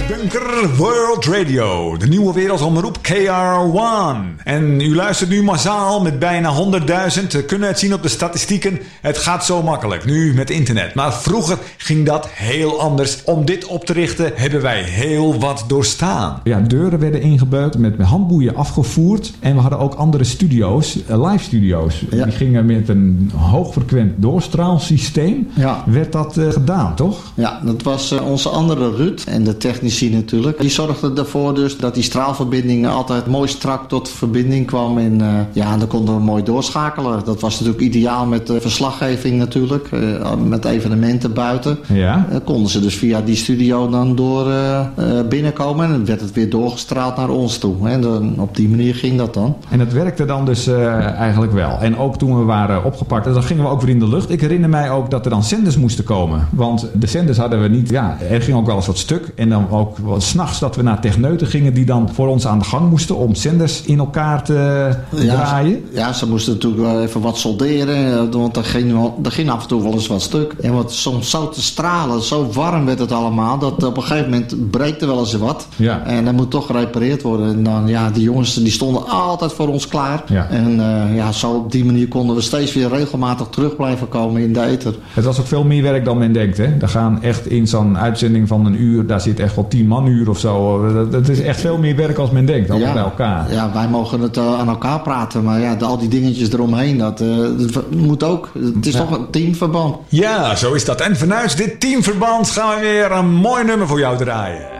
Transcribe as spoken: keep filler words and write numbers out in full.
Bunker World Radio, de nieuwe wereldomroep K R one. En u luistert nu massaal met bijna honderdduizend. We kunnen het zien op de statistieken. Het gaat zo makkelijk, nu met internet. Maar vroeger ging dat heel anders. Om dit op te richten hebben wij heel wat doorstaan. Ja, deuren werden ingebeukt, met handboeien afgevoerd. En we hadden ook andere studio's, uh, live studio's. Ja. Die gingen met een hoogfrequent doorstraalsysteem. Ja. Werd dat uh, gedaan, toch? Ja, dat was uh, onze andere Ruud en de technici natuurlijk. Die zorgden ervoor dus dat die straalverbinding altijd mooi strak tot verbinding kwam. En uh, ja, dan konden we mooi doorschakelen. Dat was natuurlijk ideaal met uh, verslaggeving natuurlijk. Uh, met evenementen buiten. Ja. Uh, konden ze dus via die studio dan door uh, uh, binnenkomen. En dan werd het weer doorgestraald naar ons toe. En dan, op die manier ging dat dan. En dat werkte dan dus uh, eigenlijk wel. En ook toen we waren opgepakt, dan gingen we ook weer in de lucht. Ik herinner mij ook dat er dan zenders moesten komen. Want de zenders hadden we niet. Ja, er ging ook wel eens wat stuk. En dan ook s'nachts dat we naar techneuten gingen die dan voor ons aan de gang moesten om zenders in elkaar te ja, draaien. Ja, ze moesten natuurlijk wel even wat solderen. Want er ging, er ging af en toe wel eens wat stuk. En wat soms zo te stralen, zo warm werd het allemaal, dat op een gegeven moment breekt er wel eens wat. Ja. En dat moet toch gerepareerd worden. En dan, ja, die jongens die stonden altijd voor ons klaar. Ja. En uh, ja, zo op die manier konden we steeds weer regelmatig terug blijven komen in de ether. Het was ook veel meer werk dan men denkt, hè? Daar gaan echt in zo'n uitzending van een uur, daar zit echt wel tien manuur of zo. Dat is echt veel meer werk als men denkt, allemaal ja, bij elkaar. Ja, wij mogen het uh, aan elkaar praten, maar ja, al die dingetjes eromheen, dat, uh, dat moet ook. Het is ja. toch een teamverband. Ja, zo is dat. En vanuit dit teamverband gaan we weer een mooi nummer voor jou draaien.